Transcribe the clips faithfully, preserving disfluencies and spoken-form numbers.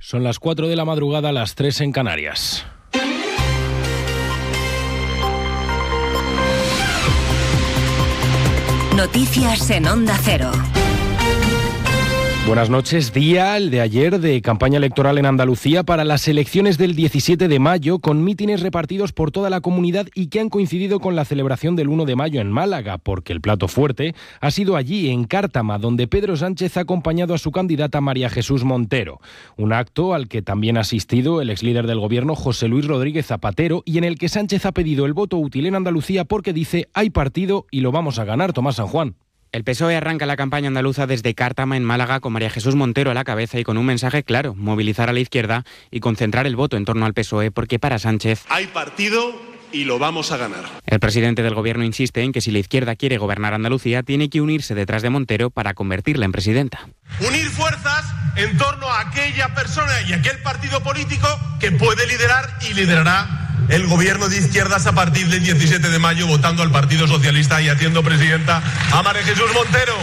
Son las cuatro de la madrugada, las tres en Canarias. Noticias en Onda Cero. Buenas noches. Día, el de ayer, de campaña electoral en Andalucía para las elecciones del diecisiete de mayo, con mítines repartidos por toda la comunidad y que han coincidido con la celebración del uno de mayo en Málaga, porque el plato fuerte ha sido allí, en Cártama, donde Pedro Sánchez ha acompañado a su candidata María Jesús Montero. Un acto al que también ha asistido el exlíder del gobierno, José Luis Rodríguez Zapatero, y en el que Sánchez ha pedido el voto útil en Andalucía porque dice: hay partido y lo vamos a ganar. Tomás San Juan. El P S O E arranca la campaña andaluza desde Cártama, en Málaga, con María Jesús Montero a la cabeza y con un mensaje claro: movilizar a la izquierda y concentrar el voto en torno al P S O E, porque para Sánchez hay partido y lo vamos a ganar. El presidente del gobierno insiste en que si la izquierda quiere gobernar Andalucía, tiene que unirse detrás de Montero para convertirla en presidenta. Unir fuerzas en torno a aquella persona y aquel partido político que puede liderar y liderará el gobierno de izquierdas a partir del diecisiete de mayo, votando al Partido Socialista y haciendo presidenta a María Jesús Montero.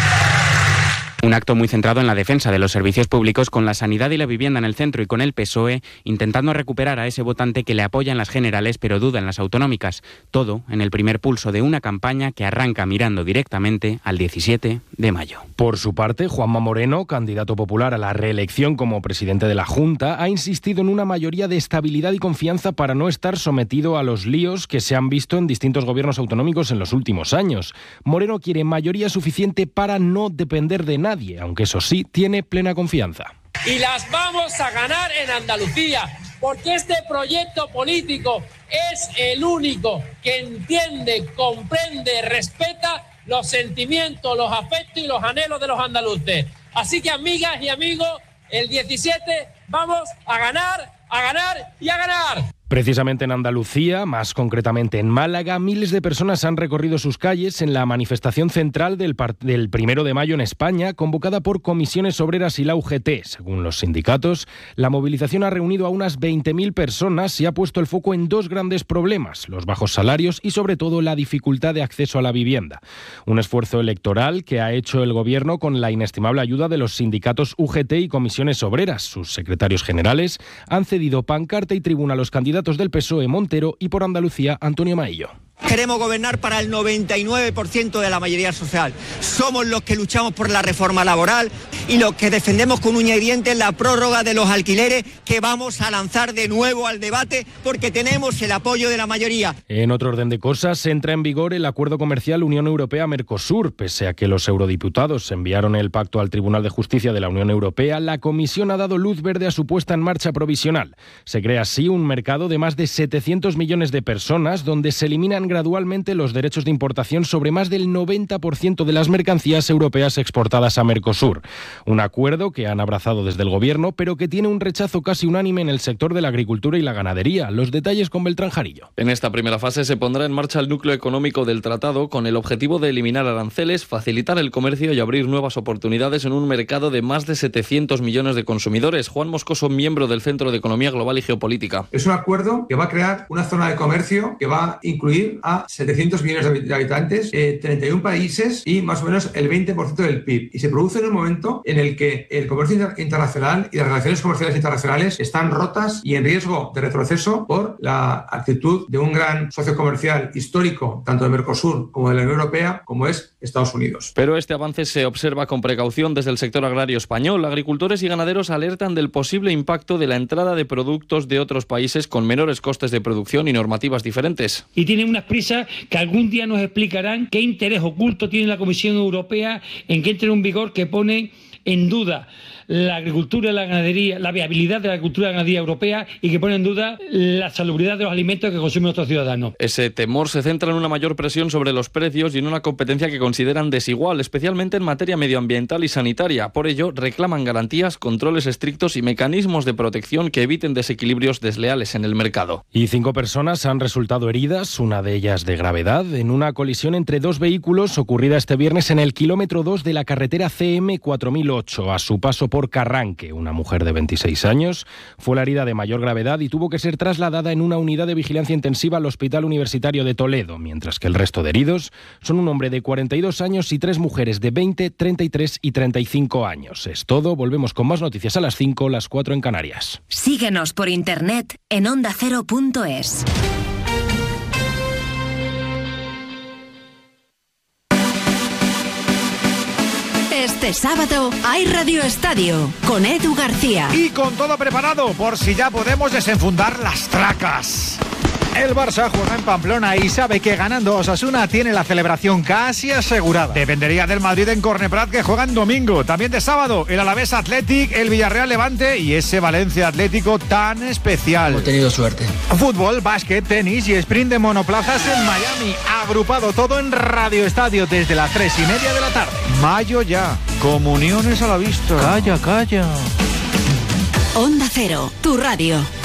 Un acto muy centrado en la defensa de los servicios públicos, con la sanidad y la vivienda en el centro y con el P S O E intentando recuperar a ese votante que le apoya en las generales pero duda en las autonómicas. Todo en el primer pulso de una campaña que arranca mirando directamente al diecisiete de mayo. Por su parte, Juanma Moreno, candidato popular a la reelección como presidente de la Junta, ha insistido en una mayoría de estabilidad y confianza para no estar sometido a los líos que se han visto en distintos gobiernos autonómicos en los últimos años. Moreno quiere mayoría suficiente para no depender de nadie, aunque eso sí, tiene plena confianza. Y las vamos a ganar en Andalucía, porque este proyecto político es el único que entiende, comprende, respeta los sentimientos, los afectos y los anhelos de los andaluces. Así que, amigas y amigos, el diecisiete vamos a ganar, a ganar y a ganar. Precisamente en Andalucía, más concretamente en Málaga, miles de personas han recorrido sus calles en la manifestación central del, del primero de mayo en España, convocada por Comisiones Obreras y la U G T. Según los sindicatos, la movilización ha reunido a unas veinte mil personas y ha puesto el foco en dos grandes problemas: los bajos salarios y, sobre todo, la dificultad de acceso a la vivienda. Un esfuerzo electoral que ha hecho el Gobierno con la inestimable ayuda de los sindicatos U G T y Comisiones Obreras. Sus secretarios generales han cedido pancarta y tribuna a los candidatos del P S O E, Montero, y por Andalucía, Antonio Maillo. Queremos gobernar para el noventa y nueve por ciento de la mayoría social. Somos los que luchamos por la reforma laboral y los que defendemos con uña y dientes la prórroga de los alquileres, que vamos a lanzar de nuevo al debate porque tenemos el apoyo de la mayoría. En otro orden de cosas, entra en vigor el acuerdo comercial Unión Europea-Mercosur. Pese a que los eurodiputados enviaron el pacto al Tribunal de Justicia de la Unión Europea, la Comisión ha dado luz verde a su puesta en marcha provisional. Se crea así un mercado de más de setecientos millones de personas, donde se eliminan gradualmente los derechos de importación sobre más del noventa por ciento de las mercancías europeas exportadas a Mercosur. Un acuerdo que han abrazado desde el Gobierno, pero que tiene un rechazo casi unánime en el sector de la agricultura y la ganadería. Los detalles con Beltrán Jarillo. En esta primera fase se pondrá en marcha el núcleo económico del tratado, con el objetivo de eliminar aranceles, facilitar el comercio y abrir nuevas oportunidades en un mercado de más de setecientos millones de consumidores. Juan Moscoso, miembro del Centro de Economía Global y Geopolítica. Es un acuerdo que va a crear una zona de comercio que va a incluir a setecientos millones de habitantes, eh, treinta y uno países y más o menos el veinte por ciento del P I B. Y se produce en un momento en el que el comercio inter- internacional y las relaciones comerciales internacionales están rotas y en riesgo de retroceso por la actitud de un gran socio comercial histórico, tanto de Mercosur como de la Unión Europea, como es Estados Unidos. Pero este avance se observa con precaución desde el sector agrario español. Agricultores y ganaderos alertan del posible impacto de la entrada de productos de otros países con menores costes de producción y normativas diferentes. Y tienen unas prisas que algún día nos explicarán qué interés oculto tiene la Comisión Europea en que entre en vigor, que pone en duda la agricultura y la ganadería, la viabilidad de la agricultura y la ganadería europea, y que pone en duda la salubridad de los alimentos que consumen nuestros ciudadanos. Ese temor se centra en una mayor presión sobre los precios y en una competencia que consideran desigual, especialmente en materia medioambiental y sanitaria. Por ello, reclaman garantías, controles estrictos y mecanismos de protección que eviten desequilibrios desleales en el mercado. Y cinco personas han resultado heridas, una de ellas de gravedad, en una colisión entre dos vehículos ocurrida este viernes en el kilómetro dos de la carretera C M cuatro mil ocho a su paso por Carranque. Una mujer de veintiséis años fue la herida de mayor gravedad y tuvo que ser trasladada en una unidad de vigilancia intensiva al Hospital Universitario de Toledo, mientras que el resto de heridos son un hombre de cuarenta y dos años y tres mujeres de veinte, treinta y tres y treinta y cinco años. Es todo, volvemos con más noticias a las cinco, las cuatro en Canarias. Síguenos por internet en onda cero punto es. Este sábado hay Radio Estadio con Edu García. Y con todo preparado por si ya podemos desenfundar las tracas. El Barça juega en Pamplona y sabe que ganando Osasuna tiene la celebración casi asegurada. Dependería del Madrid en Corneprat, que juega en domingo. También de sábado, el Alavés Athletic, el Villarreal Levante y ese Valencia Atlético tan especial. Hemos tenido suerte. Fútbol, básquet, tenis y sprint de monoplazas en Miami. Agrupado todo en Radio Estadio desde las tres y media de la tarde. Mayo ya. Comuniones a la vista. Calla, calla. Onda Cero, tu radio.